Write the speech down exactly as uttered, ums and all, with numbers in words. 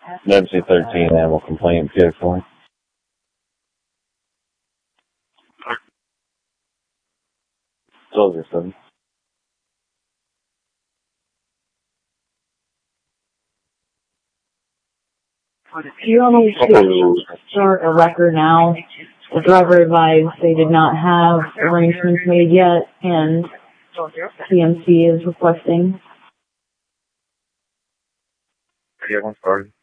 W C thirteen animal complaint vehicle. Soldier seven. You don't need to start a record now. The driver advised they did not have arrangements made yet, and C M C is requesting. Get one started.